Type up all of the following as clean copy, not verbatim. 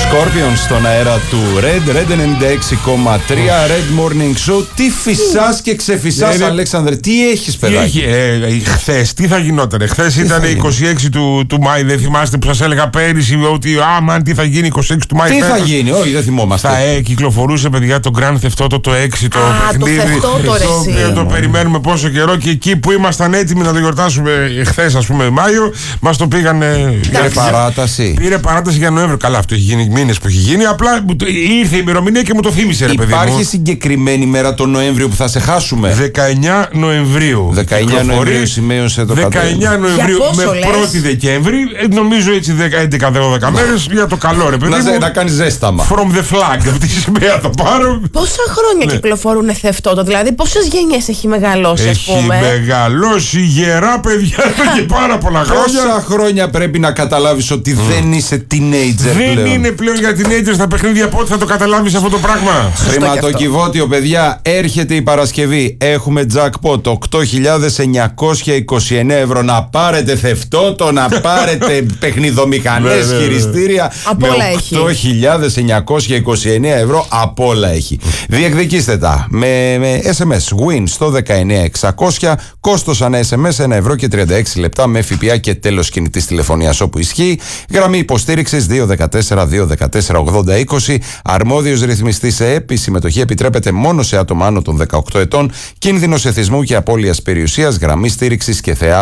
Scorpions στον αέρα του Red 96,3 Red Morning Show. Τι φυσάς και ξεφυσάς, Αλέξανδρε, τι έχεις, παιδάκι? Χθες, τι θα γινότανε? Χθες ήταν 26 του Μάη, δεν θυμάστε που σας έλεγα πέρυσι ότι τι θα γίνει 26 του Μάη? Τι θα γίνει, όχι, δεν θυμόμαστε. Θα κυκλοφορούσε, παιδιά, το Grand Theft Auto το 6, το παιχνίδι. Το περιμένουμε πόσο καιρό και εκεί που ήμασταν έτοιμοι να το γιορτάσουμε χθες, ας πούμε, Μάιο, μας το πήγανε. Πήρε παράταση. Πήρε παράταση για Νοέμβριο. Καλά, αυτό έχει γίνει μήνες που έχει γίνει. Απλά ήρθε η ημερομηνία και μου το θύμισε, ρε παιδί μου. Υπάρχει συγκεκριμένη μέρα τον Νοέμβριο που θα σε χάσουμε? 19 Νοεμβρίου. 19 Νοεμβρίου σημείωσε το 19 Νοεμβρίου με 1η Δεκέμβρη. Νομίζω έτσι 11-12 μέρες για το καλό, ρε παιδί μου. Να κάνει ζέσταμα. From the flag. Αυτή τη σημαία το πάρω. Πόσα χρόνια κυκλοφορούν θευτότο, δηλαδή πόσες γενιές έχει μεγαλώσει, ας πούμε? Έχει μεγαλώσει γερά, παιδιά, εδώ και πάρα πολλά χρόνια. Πόσα χρόνια πρέπει να καταλάβεις ότι δεν είσαι teenager δεν πλέον? Είναι πλέον για teenagers στα παιχνίδια. Πότε θα το καταλάβεις αυτό το πράγμα? Χρηματοκιβώτιο, παιδιά, έρχεται η Παρασκευή. Έχουμε jackpot 8.929 ευρώ. Να πάρετε θευτότο, να πάρετε παιχνιδομηχανές, χειριστήρια. Από όλα έχει. 8.929 ευρώ από όλα έχει. Διεκδικήστε τα με SMS WIN στο 19600. Κόστος ανά SMS 1 ευρώ και 36 λεπτά με ΦΠΑ και τέλος κινητής τηλεφωνίας όπου ισχύει. Γραμμή υποστήριξης 214-214-80-20. Αρμόδιος ρυθμιστής σε ΕΠ. Η συμμετοχή επιτρέπεται μόνο σε άτομα άνω των 18 ετών. Κίνδυνος εθισμού και απώλειας περιουσίας. Γραμμή στήριξης και ΘΕΑ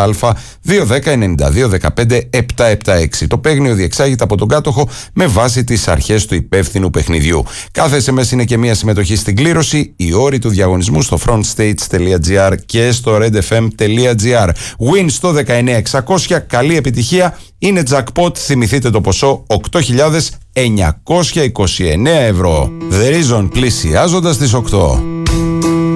210-92-15-776. Το παίγνιο διεξάγεται από τον κάτοχο με βάση τις αρχές του υπεύθυνου παιχνιδιού. Κάθε SMS είναι και μια συμμετοχή στην κλήρωση. Οι όροι του διαγωνισμού στο frontstage.gr και στο redfm.gr. Win στο 19600. Καλή επιτυχία. Είναι jackpot. Θυμηθείτε το ποσό 8.929 ευρώ. The Reason πλησιάζοντας τις 8.